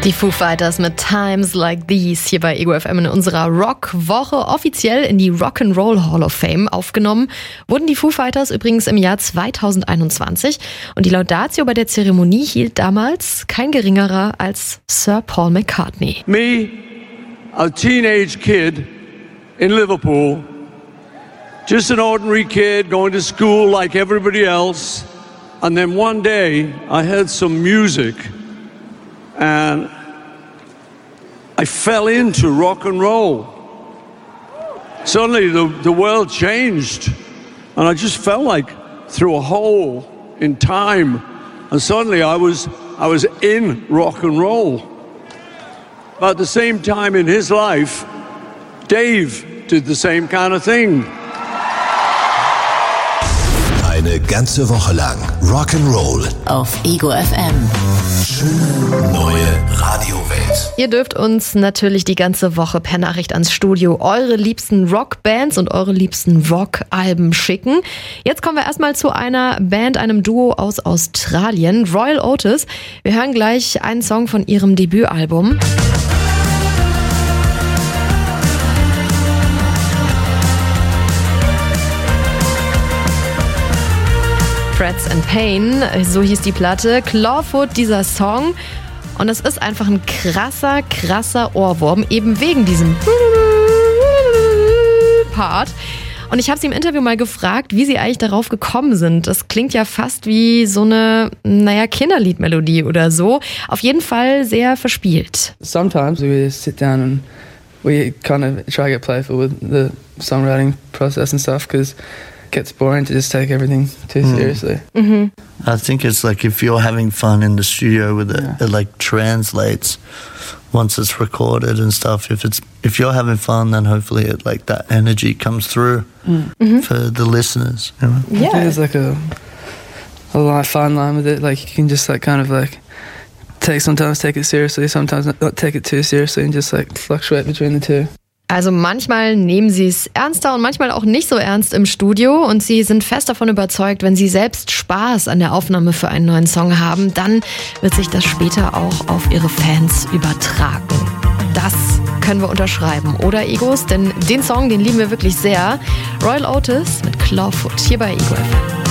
Die Foo Fighters mit Times Like These hier bei Ego FM in unserer Rock-Woche, offiziell in die Rock'n'Roll Hall of Fame aufgenommen. Wurden die Foo Fighters übrigens im Jahr 2021 und die Laudatio bei der Zeremonie hielt damals kein geringerer als Sir Paul McCartney. Me, a teenage kid in Liverpool, just an ordinary kid going to school like everybody else, and then one day I heard some music and I fell into rock and roll. Suddenly the world changed and I just felt like through a hole in time, and suddenly I was in rock and roll. But at the same time in his life, Dave did the same kind of thing. Eine ganze Woche lang Rock'n'Roll auf Ego FM. Schöne neue Radiowelt. Ihr dürft uns natürlich die ganze Woche per Nachricht ans Studio eure liebsten Rockbands und eure liebsten Rockalben schicken. Jetzt kommen wir erstmal zu einer Band, einem Duo aus Australien, Royal Otis. Wir hören gleich einen Song von ihrem Debütalbum. Frets and Pain, so hieß die Platte. Clawfoot, dieser Song. Und es ist einfach ein krasser Ohrwurm, eben wegen diesem Part. Und ich habe sie im Interview mal gefragt, wie sie eigentlich darauf gekommen sind. Das klingt ja fast wie so eine, Kinderliedmelodie oder so. Auf jeden Fall sehr verspielt. Sometimes we sit down and we kind of try to get playful with the songwriting process and stuff, because gets boring to just take everything too seriously. Mhm. I think it's like if you're having fun in the studio with it, it like translates once it's recorded and stuff. If you're having fun, then hopefully it like that energy comes through for the listeners. You know? Yeah, I think there's like a fine line with it. Like you can just like kind of like sometimes take it seriously, sometimes not take it too seriously, and just like fluctuate between the two. Also manchmal nehmen sie es ernster und manchmal auch nicht so ernst im Studio, und sie sind fest davon überzeugt, wenn sie selbst Spaß an der Aufnahme für einen neuen Song haben, dann wird sich das später auch auf ihre Fans übertragen. Das können wir unterschreiben, oder Egos? Denn den Song, den lieben wir wirklich sehr. Royal Otis mit Clawfoot hier bei Ego FM.